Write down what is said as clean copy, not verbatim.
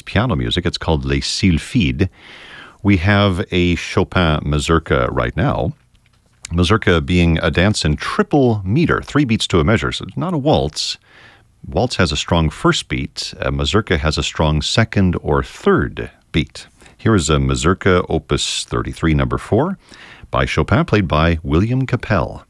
piano music. It's called Les Sylphides. We have a Chopin mazurka right now. Mazurka being a dance in triple meter, 3 beats to a measure. So it's not a waltz. Waltz has a strong first beat. A mazurka has a strong second or third beat. Here is a mazurka opus 33, number 4, by Chopin, played by William Capell.